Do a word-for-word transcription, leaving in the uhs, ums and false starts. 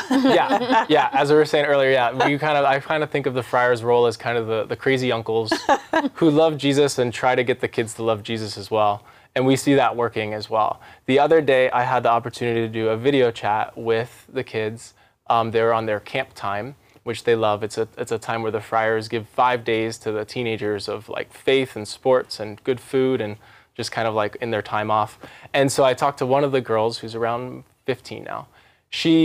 Yeah, yeah. As we were saying earlier, yeah, we kind of I kind of think of the friar's role as kind of the, the crazy uncles who love Jesus and try to get the kids to love Jesus as well. And we see that working as well. The other day, I had the opportunity to do a video chat with the kids. Um, they were on their camp time, which they love. It's a it's a time where the friars give five days to the teenagers of like faith and sports and good food and just kind of like in their time off. And so I talked to one of the girls who's around fifteen now. She